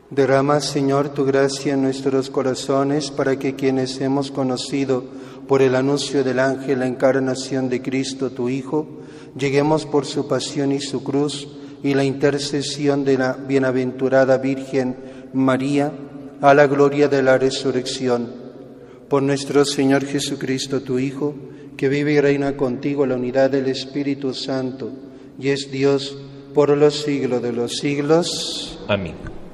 Derrama, Señor, tu gracia en nuestros corazones para que quienes hemos conocido por el anuncio del ángel la encarnación de Cristo, tu Hijo, lleguemos por su pasión y su cruz y la intercesión de la bienaventurada Virgen María a la gloria de la resurrección. Por nuestro Señor Jesucristo, tu Hijo, que vive y reina contigo en la unidad del Espíritu Santo y es Dios por los siglos de los siglos. Amén.